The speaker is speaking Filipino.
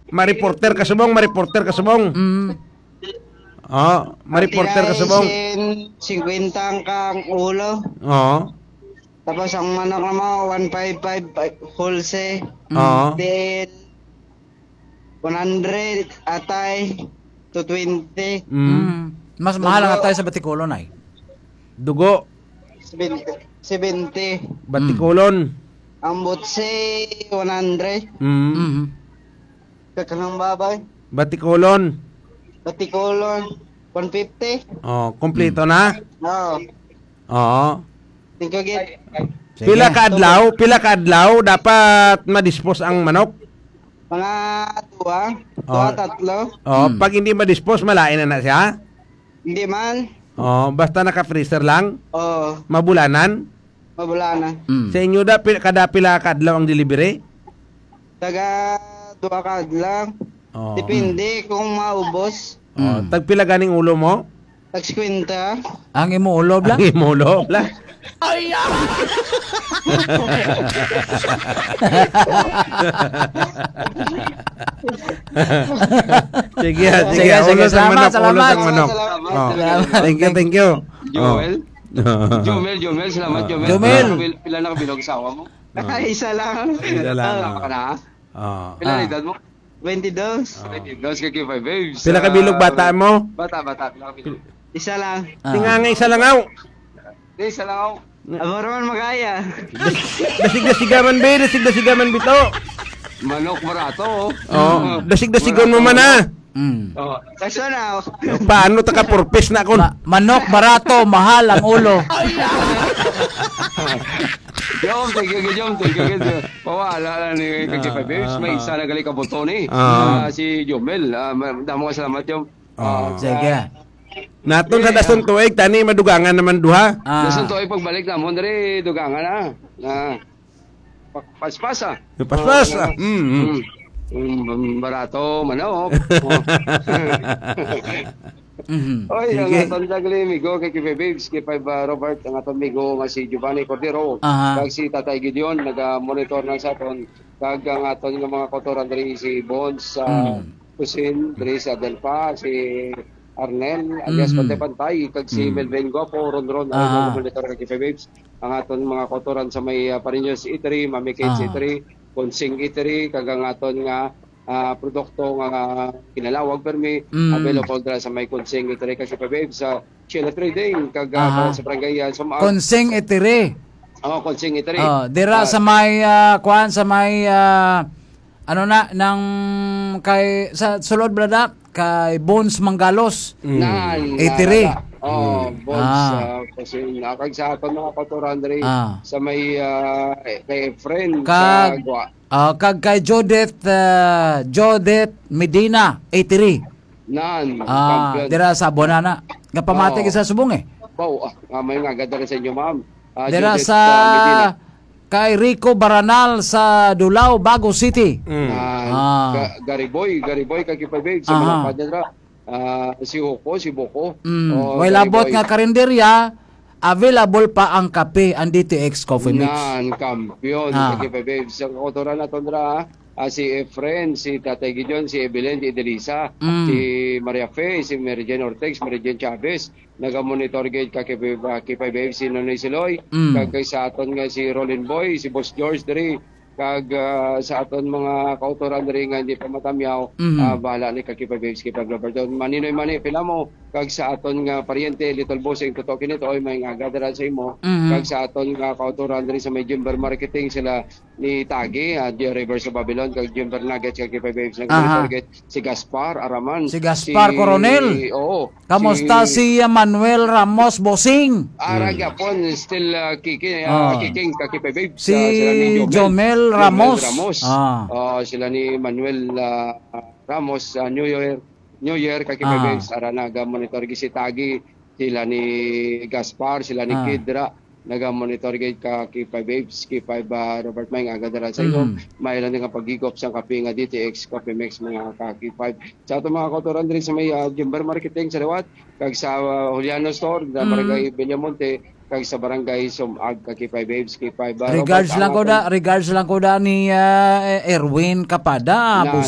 Mariporter ka subong, mariporter ka subong. Mariporter ka subong. 50 kang ulo. Tapos ang manok naman 155 wholesale. Then 100 atay 220. Mas mahal ang atay sa Batikolon ay. Dugo 70. Batikolon. Ang butse 100. Kakanang babay. Batikolon 150. Kompleto na? Thank you, Git. Pila ka adlaw dapat ma-dispose ang manok? Mga 2, 3. Pag hindi ma-dispose, malain na siya? Hindi man. Basta naka-freezer lang? Mabulanan? Mabulanan. Sa inyo kada pila ka adlaw ang delivery? Taga 2 ka adlaw. Depende kung maubos. Tagpila ganing ulo mo? Tag 50. Ang imo ulo bla? Ang imo ulo bla? Ay! Sige. Salamat. Manok. Thank you. Jomel, salamat Jomel. Jomel. Pila na kabilog sa awa mo? Isa lang. Pila na edad mo? 22. 22 kay Kipay Babes. Pila kabilog bata mo? Bata, pila kabilog. Isa lang. Tinga nga isa lang aw. Isa lang ako. Abaraman magaya. Dasig-dasigaman bito. Manok barato. Dasig-dasigon mo man na. Kaso na. Paano ta ka purpose na kon? Manok barato, mahal ang ulo. Thank you. Pawala ni Kipay Babes. May isa na gali ka buto ni. Si Jomel. Damo ka salamat Jom. Sige. Naton sa dason tuig tani madugangan naman duha. Dason tuig pagbalik namon diri dugangan na. Paspasa. Paspas. Barato manok. Oy, ang aton dagli migo kay Kipay Babes, kay Robert, ang aton migo nga si Giovanni Cordero, kag si Tatay Gideon naga-monitor na sa aton, kag ang aton nga mga kotoran diri si Bones sa Kusin, diri sa Delpa, si Arnel, alias Pantay, kag si Melvin Guapo, Ron, ang monitor kay Kipay Babes, ang aton mga kotoran sa may Parinos Eatery, Mami Kate's Eatery, Konsing Eatery, kag ang aton nga produkto nga kinalawag permi available dra sa may Konsing Eatery kag Kipay Babes sa Sheila Trading kag sa barangay Sumaag. Konsing Eatery. Konsing Eatery. Dira sa may sa may ano na nang kay sa sulod brada kay Bones Mangalos. Eatery. Bones kasi nakag sa aton mga kotoran diri sa may kay friend sa kag kay Jodeth Medina 83. Dira sa Bonana. Nga pamati sa subong may nga gadara sa inyo ma'am. Dira sa kay Rico Baranal sa Dulao, Bago City. Gariboy kay Kipay Babes sa mga padra. Si Boko. May labot nga karinderya. Available pa ang kape ang DTX Coffee Mix. Kampiyon kay Kipay Babes. Ang kotoran na tondra si Efren, si Tatay Gideon, si Evelyn, si Edelisa, si Maria Fe, si Mary Jane Ortex, Mary Jane Chavez, naga-monitor gate kay Kipay Babes, si Nonoy Siloy, kag sa aton nga si Rolin Boy, si Boss George diri, kag sa aton mga kautoran diri nga hindi pa matamyaw, bahala ni Kipay Babes, Kipay Robert. Maninoy mani pila mo kag sa aton nga paryente Little Bossing tutok kinito oy may nga gadara sa imo, kag sa aton nga kautoran diri sa may Jimber Marketing sila ni Tagi, Dio Rivers of Babylon, kag Jimber Nuggets kag Kipay Babes nag-target si Gaspar Araman, si Gaspar Coronel. Kamusta si Manuel Ramos Bosing? Gapon still kicking kag Kipay Babes. Si Jomel Ramos. Sila ni Manuel Ramos New Year kay Kipay Babes ara naga-monitor gi si Tagi, sila ni Gaspar, sila ni Kidra naga-monitor gid ka Kipay Babes, Kipay Robert May nga gadara sa ilo may lang nga pagigop sa kape nga DTX Coffee Mix mga Kipay sa ato mga kotoran diri sa may Jimber Marketing sa Liwat kag sa Juliano Store sa barangay Villamonte kag sa barangay Sumaag kag Kipay Babes, Kipay Regards lang ko da ni Erwin Kapada.